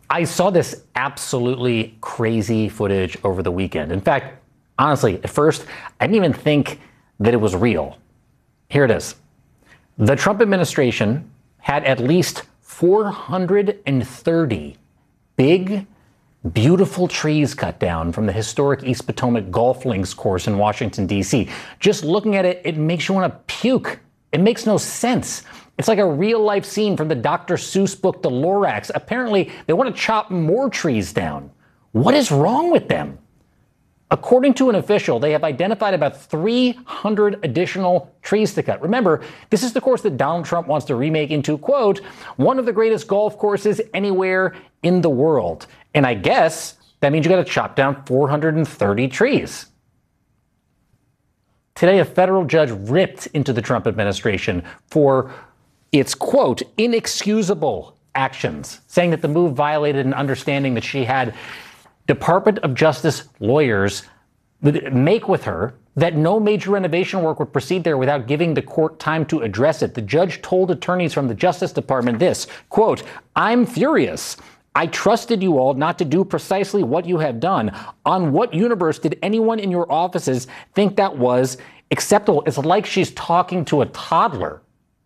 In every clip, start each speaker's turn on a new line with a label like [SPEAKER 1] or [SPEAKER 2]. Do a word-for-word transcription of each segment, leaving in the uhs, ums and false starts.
[SPEAKER 1] I saw this absolutely crazy footage over the weekend. In fact, honestly, at first, I didn't even think that it was real. Here it is. The Trump administration had at least four hundred thirty big, beautiful trees cut down from the historic East Potomac Golf Links course in Washington, D C. Just looking at it, it makes you want to puke. It makes no sense. It's like a real-life scene from the Doctor Seuss book, The Lorax. Apparently, they want to chop more trees down. What is wrong with them? According to an official, they have identified about three hundred additional trees to cut. Remember, this is the course that Donald Trump wants to remake into, quote, one of the greatest golf courses anywhere in the world. And I guess that means you got to chop down four hundred thirty trees. Today, a federal judge ripped into the Trump administration for its, quote, inexcusable actions, saying that the move violated an understanding that she had Department of Justice lawyers make with her that no major renovation work would proceed there without giving the court time to address it. The judge told attorneys from the Justice Department this, quote, I'm furious. I trusted you all not to do precisely what you have done. On what universe did anyone in your offices think that was acceptable? It's like she's talking to a toddler.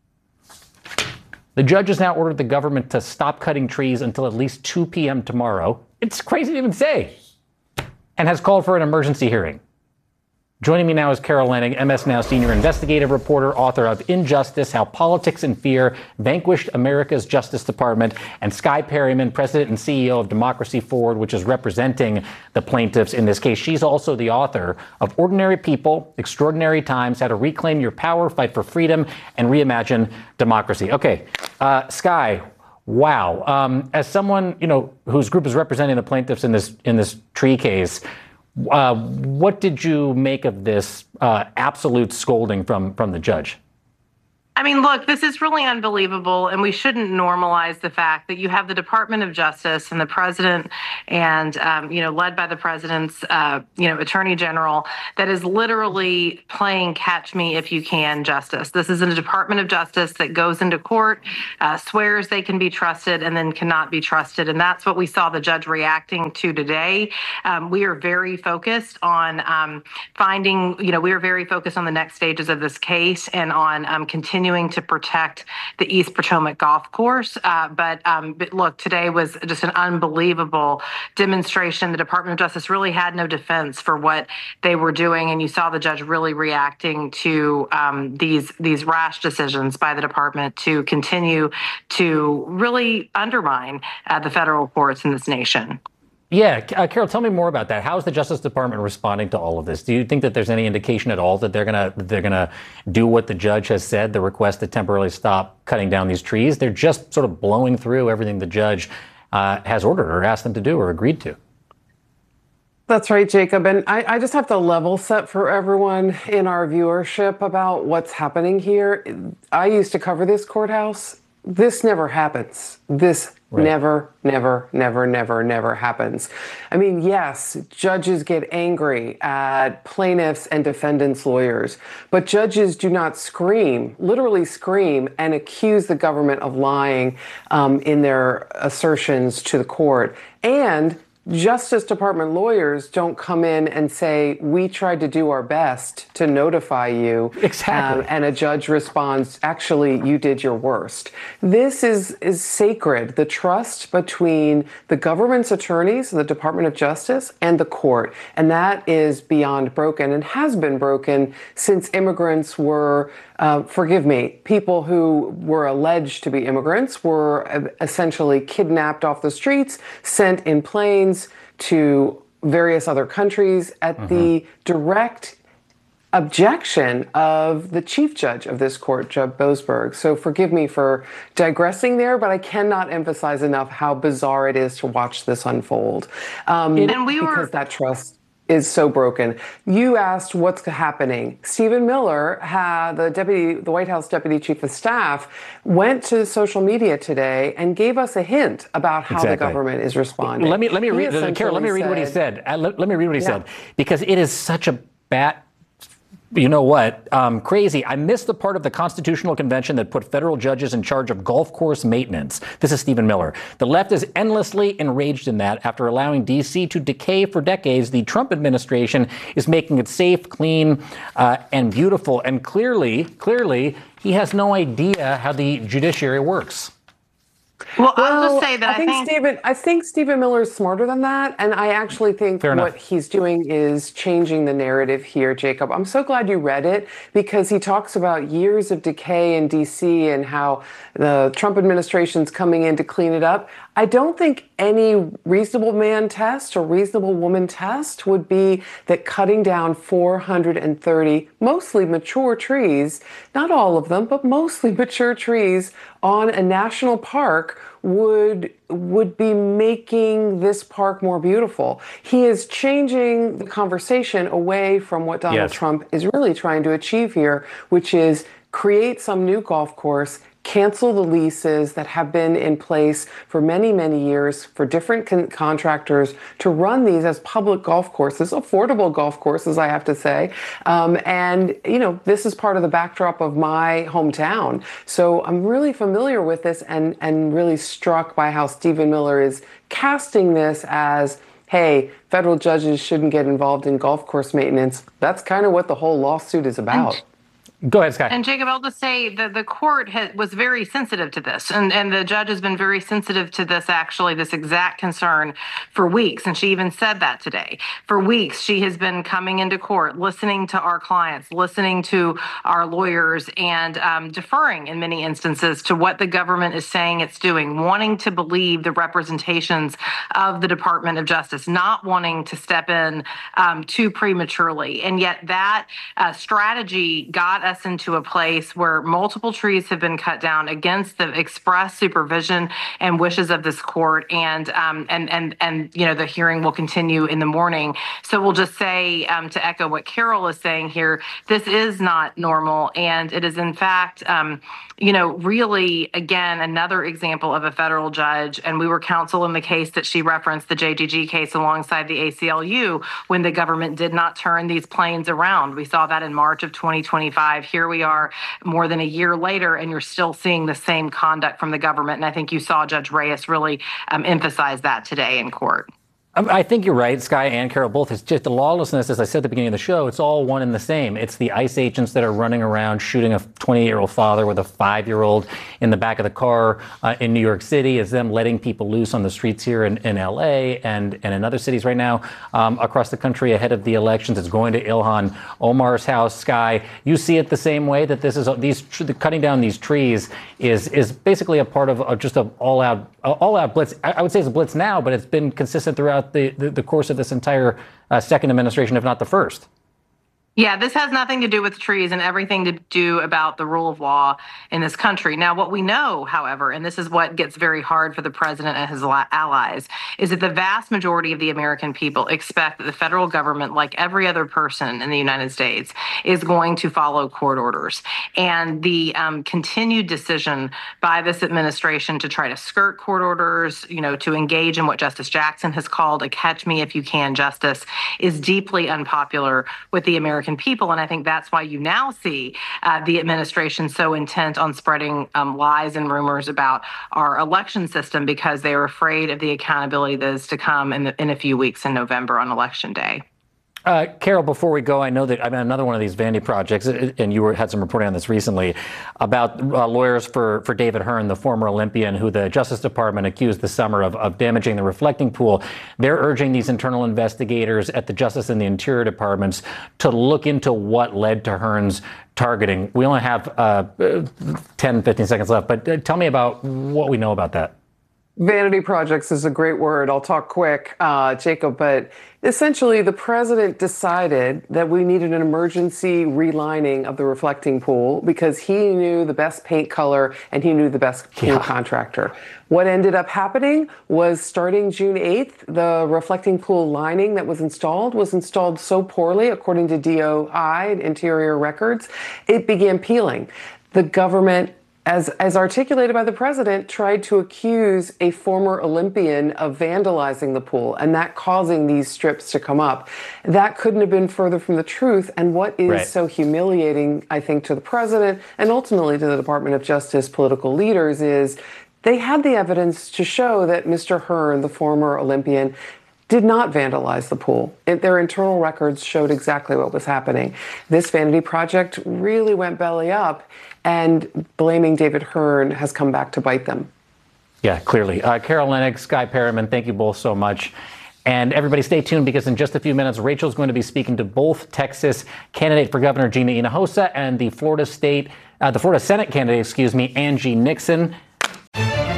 [SPEAKER 1] The judge has now ordered the government to stop cutting trees until at least two p.m. tomorrow. It's crazy to even say. And has called for an emergency hearing. Joining me now is Carol Leonnig, M S Now senior investigative reporter, author of Injustice, How Politics and Fear Vanquished America's Justice Department, and Skye Perryman, president and C E O of Democracy Forward, which is representing the plaintiffs in this case. She's also the author of Ordinary People, Extraordinary Times, How to Reclaim Your Power, Fight for Freedom, and Reimagine Democracy. Okay, uh, Skye, wow. Um, as someone, you know, whose group is representing the plaintiffs in this in this tree case, Uh, what did you make of this uh, absolute scolding from from the judge?
[SPEAKER 2] I mean, look, this is really unbelievable, and we shouldn't normalize the fact that you have the Department of Justice and the president and, um, you know, led by the president's, uh, you know, attorney general that is literally playing catch me if you can justice. This is a Department of Justice that goes into court, uh, swears they can be trusted, and then cannot be trusted. And that's what we saw the judge reacting to today. Um, we are very focused on um, finding, you know, we are very focused on the next stages of this case and on um, continuing to protect the East Potomac Golf Course. Uh, but, um, but look, today was just an unbelievable demonstration. The Department of Justice really had no defense for what they were doing, and you saw the judge really reacting to um, these these rash decisions by the department to continue to really undermine uh, the federal courts in this nation.
[SPEAKER 1] Yeah, uh, Carol, tell me more about that. How is the Justice Department responding to all of this? Do you think that there's any indication at all that they're gonna they're gonna do what the judge has said, the request to temporarily stop cutting down these trees? They're just sort of blowing through everything the judge uh, has ordered or asked them to do or agreed to.
[SPEAKER 3] That's right, Jacob. And I, I just have to level set for everyone in our viewership about what's happening here. I used to cover this courthouse. This never happens. This Right. Never, never, never, never, never happens. I mean, yes, judges get angry at plaintiffs and defendants' lawyers, but judges do not scream, literally scream, and accuse the government of lying um, in their assertions to the court. And Justice Department lawyers don't come in and say, we tried to do our best to notify you.
[SPEAKER 1] Exactly.
[SPEAKER 3] Um, and a judge responds, actually, you did your worst. This is, is sacred. The trust between the government's attorneys, the Department of Justice, and the court. And that is beyond broken and has been broken since immigrants were, uh, forgive me, people who were alleged to be immigrants were essentially kidnapped off the streets, sent in planes to various other countries at mm-hmm. the direct objection of the chief judge of this court, Judge Boasberg. So forgive me for digressing there, but I cannot emphasize enough how bizarre it is to watch this unfold. Um,
[SPEAKER 2] and we
[SPEAKER 3] because
[SPEAKER 2] were-
[SPEAKER 3] that trust is so broken. You asked what's happening. Stephen Miller, had the deputy, the White House deputy chief of staff, went to social media today and gave us a hint about how exactly. the government is responding.
[SPEAKER 1] Let me let me read. Carol, let me read said, what he said. Uh, let, let me read what he yeah. said, because it is such a bad, You know what? Um, crazy. I missed the part of the Constitutional Convention that put federal judges in charge of golf course maintenance. This is Stephen Miller. The left is endlessly enraged in that after allowing D C to decay for decades, the Trump administration is making it safe, clean, uh, and beautiful. And clearly, clearly, he has no idea how the judiciary works.
[SPEAKER 2] Well,
[SPEAKER 3] Well,
[SPEAKER 2] I'll just say that
[SPEAKER 3] I
[SPEAKER 2] I
[SPEAKER 3] think,
[SPEAKER 2] think,
[SPEAKER 3] Stephen. I think Stephen Miller is smarter than that, and I actually think
[SPEAKER 1] Fair
[SPEAKER 3] what
[SPEAKER 1] enough.
[SPEAKER 3] he's doing is changing the narrative here, Jacob. I'm so glad you read it because he talks about years of decay in D C and how the Trump administration's coming in to clean it up. I don't think any reasonable man test or reasonable woman test would be that cutting down four hundred thirty mostly mature trees, not all of them, but mostly mature trees on a national park would would be making this park more beautiful. He is changing the conversation away from what Donald
[SPEAKER 1] Yes.
[SPEAKER 3] Trump is really trying to achieve here, which is create some new golf course, cancel the leases that have been in place for many, many years for different con- contractors to run these as public golf courses, affordable golf courses, I have to say. Um, and, you know, this is part of the backdrop of my hometown. So I'm really familiar with this and, and really struck by how Stephen Miller is casting this as, hey, federal judges shouldn't get involved in golf course maintenance. That's kind of what the whole lawsuit is about.
[SPEAKER 1] Go ahead, Sky.
[SPEAKER 2] and Jacob, I'll just say that the court ha- was very sensitive to this, and, and the judge has been very sensitive to this, actually, this exact concern for weeks. And she even said that today. For weeks, she has been coming into court, listening to our clients, listening to our lawyers, and um, deferring in many instances to what the government is saying it's doing, wanting to believe the representations of the Department of Justice, not wanting to step in um, too prematurely. And yet that uh, strategy got us into a place where multiple trees have been cut down against the express supervision and wishes of this court, and um, and and and you know the hearing will continue in the morning. So we'll just say, um, to echo what Carol is saying here, this is not normal, and it is in fact, um, you know, really again another example of a federal judge. And we were counsel in the case that she referenced, the J G G case, alongside the A C L U, when the government did not turn these planes around. We saw that in March of twenty twenty-five. Here we are more than a year later, and you're still seeing the same conduct from the government. And I think you saw Judge Reyes really um, emphasize that today in court.
[SPEAKER 1] Um, I think you're right, Sky and Carol both. It's just the lawlessness, as I said at the beginning of the show, it's all one and the same. It's the ICE agents that are running around shooting a twenty-year-old father with a five-year-old in the back of the car uh, in New York City. It's them letting people loose on the streets here in, in L A and, and in other cities right now um, across the country ahead of the elections. It's going to Ilhan Omar's house. Sky, you see it the same way, that this is these the cutting down these trees is is basically a part of uh, just an all-out all-out blitz. I, I would say it's a blitz now, but it's been consistent throughout The, the, the course of this entire uh, second administration, if not the first.
[SPEAKER 2] Yeah, this has nothing to do with trees and everything to do about the rule of law in this country. Now, what we know, however, and this is what gets very hard for the president and his allies, is that the vast majority of the American people expect that the federal government, like every other person in the United States, is going to follow court orders. And the um, continued decision by this administration to try to skirt court orders, you know, to engage in what Justice Jackson has called a catch me if you can justice, is deeply unpopular with the American people. And I think that's why you now see uh, the administration so intent on spreading um, lies and rumors about our election system, because they are afraid of the accountability that is to come in, the, in a few weeks in November on Election Day.
[SPEAKER 1] Uh, Carol, before we go, I know that I'm another one of these Vandy projects, and you were, had some reporting on this recently, about uh, lawyers for, for David Hearn, the former Olympian, who the Justice Department accused this summer of, of damaging the reflecting pool. They're urging these internal investigators at the Justice and the Interior Departments to look into what led to Hearn's targeting. We only have uh, ten, fifteen seconds left, but uh, tell me about what we know about that.
[SPEAKER 3] Vanity projects is a great word. I'll talk quick, uh, Jacob, but essentially the president decided that we needed an emergency relining of the reflecting pool because he knew the best paint color and he knew the best pool
[SPEAKER 1] Yeah.
[SPEAKER 3] contractor. What ended up happening was starting June eighth, the reflecting pool lining that was installed was installed so poorly, according to D O I, Interior Records, it began peeling. The government as, as articulated by the president, tried to accuse a former Olympian of vandalizing the pool and that causing these strips to come up. That couldn't have been further from the truth. And what is
[SPEAKER 1] Right.
[SPEAKER 3] so humiliating, I think, to the president and ultimately to the Department of Justice political leaders is they had the evidence to show that Mister Hearn, the former Olympian, did not vandalize the pool. It, their internal records showed exactly what was happening. This vanity project really went belly up, and blaming David Hearn has come back to bite them.
[SPEAKER 1] Yeah, clearly. Uh, Carol Lennox, Guy Perriman, thank you both so much. And everybody stay tuned, because in just a few minutes, Rachel's going to be speaking to both Texas candidate for governor Gina Hinojosa and the Florida State, uh, the Florida Senate candidate, excuse me, Angie Nixon.